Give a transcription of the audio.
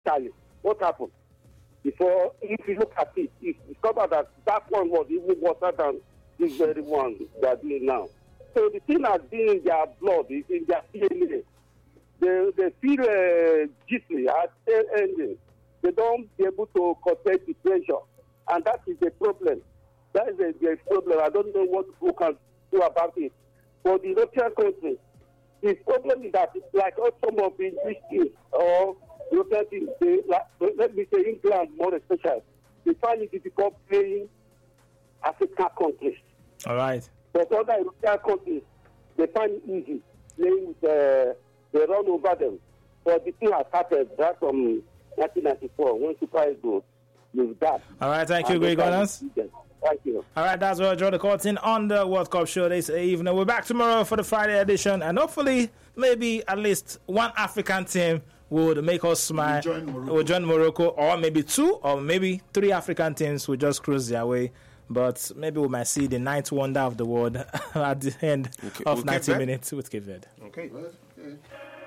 Charlie, what happened? Before, if you look at it, you discover that one was even worse than this very one they are doing now. So the thing has been in their blood, it's in their DNA. They feel deeply at their ending. They don't be able to contain the pressure. And that is the problem. That is the problem. I don't know what people can do about it. For the European countries, the problem is that it's like some of the English teams or European teams, let me say England more especially, they find it difficult playing African countries. All right. But other European countries, they find it easy playing with they run over them. But the thing has started right from 1994 when Super Eagles with that. All right, thank you, Greg Gunners. Thank you. All right, that's where I draw the curtain on the World Cup show this evening. We're back tomorrow for the Friday edition, and hopefully, maybe at least one African team would make us smile. We'll join Morocco, or maybe two, or maybe three African teams will just cruise their way. But maybe we might see the ninth wonder of the world at the end of 90 minutes with Cape Verde. Okay.